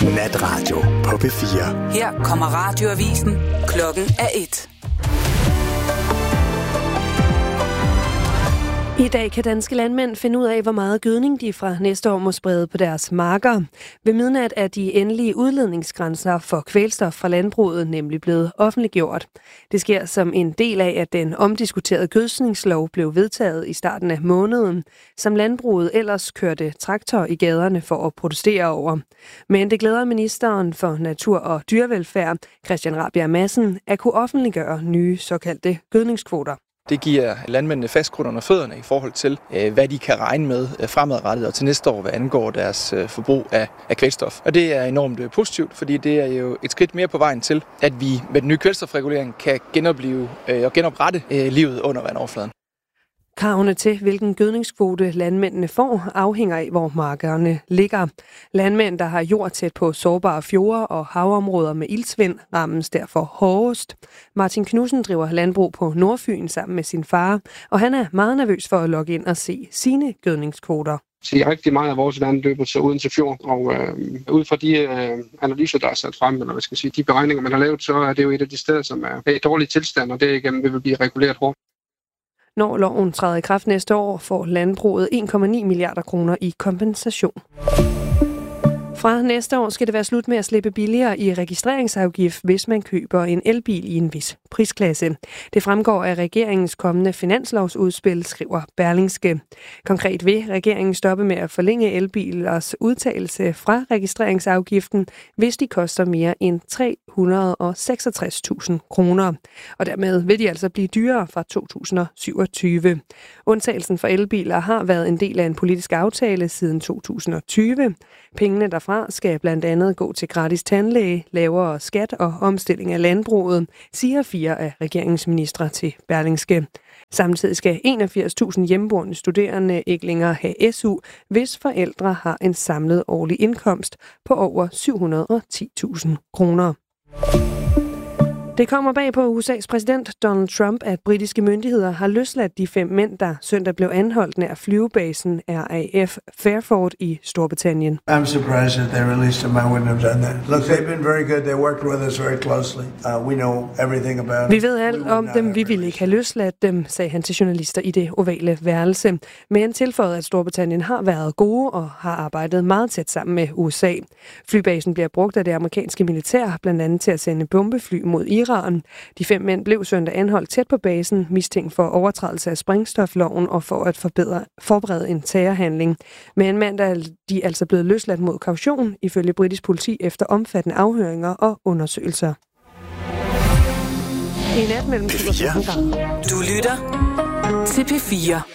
Natradio på P4. Her kommer radioavisen. Klokken er 1. I dag kan danske landmænd finde ud af, hvor meget gødning de fra næste år må sprede på deres marker. Ved midnat er de endelige udledningsgrænser for kvælstof fra landbruget nemlig blevet offentliggjort. Det sker som en del af, at den omdiskuterede gødskningslov blev vedtaget i starten af måneden, som landbruget ellers kørte traktor i gaderne for at protestere over. Men det glæder ministeren for Natur- og Dyrevelfærd, Christian Rabjerg Madsen, at kunne offentliggøre nye såkaldte gødningskvoter. Det giver landmændene fast grund under fødderne i forhold til, hvad de kan regne med fremadrettet og til næste år, hvad angår deres forbrug af kvælstof. Og det er enormt positivt, fordi det er jo et skridt mere på vejen til, at vi med den nye kvælstofregulering kan genoplive og genoprette livet under vandoverfladen. Kravene til, hvilken gødningskvote landmændene får, afhænger af, hvor markerne ligger. Landmænd, der har jord tæt på sårbare fjorde og havområder med iltsvind, rammes derfor hårdest. Martin Knudsen driver landbrug på Nordfyn sammen med sin far, og han er meget nervøs for at logge ind og se sine gødningskvoter. Så rigtig meget af vores vand løber til uden til fjord, og ud fra de analyser, der er sat frem, eller hvad skal jeg sige, de beregninger, man har lavet, så er det jo et af de steder, som er i dårlig tilstand, og derigennem vil blive reguleret hårdt. Når loven træder i kraft næste år, får landbruget 1,9 milliarder kroner i kompensation. Fra næste år skal det være slut med at slippe billigere i registreringsafgift, hvis man køber en elbil i en vis prisklasse. Det fremgår af regeringens kommende finanslovsudspil, skriver Berlingske. Konkret vil regeringen stoppe med at forlænge elbilers udtagelse fra registreringsafgiften, hvis de koster mere end 366.000 kroner. Og dermed vil de altså blive dyrere fra 2027. Undtagelsen for elbiler har været en del af en politisk aftale siden 2020. Pengene derfra skal blandt andet gå til gratis tandlæge, lavere skat og omstilling af landbruget, siger 4 af regeringsministre til Berlingske. Samtidig skal 81.000 hjemmeboende studerende ikke længere have SU, hvis forældre har en samlet årlig indkomst på over 710.000 kroner. Det kommer bag på USA's præsident Donald Trump, at britiske myndigheder har løsladt de 5 mænd, der søndag blev anholdt nær flyvebasen RAF Fairford i Storbritannien. I'm surprised that they released them. I wouldn't have done that. Look, they've been very good. They worked with us very closely. We know everything about Vi ved alt om dem. Vi ville ikke have løsladt dem, sagde han til journalister i det ovale værelse. Men tilføjede, at Storbritannien har været gode og har arbejdet meget tæt sammen med USA. Flybasen bliver brugt af det amerikanske militær, blandt andet til at sende bombefly mod Iran. De 5 mænd blev søndag anholdt tæt på basen, mistænkt for overtrædelse af sprængstofloven og for at forberede en terrorhandling. Men mandag er de altså blevet løsladt mod kaution, ifølge britisk politi efter omfattende afhøringer og undersøgelser. I nat mellem Du lytter til P4.